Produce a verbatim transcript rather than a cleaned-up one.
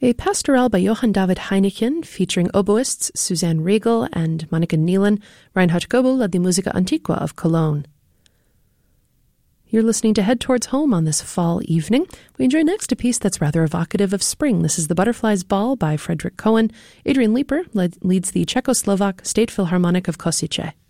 A pastorale by Johann David Heineken, featuring oboists Suzanne Riegel and Monika Nealon. Reinhard Goebel led the Musica Antiqua of Cologne. You're listening to Head Towards Home on this fall evening. We enjoy next a piece that's rather evocative of spring. This is The Butterfly's Ball by Frederick Cohen. Adrian Leeper led, leads the Czechoslovak State Philharmonic of Košice.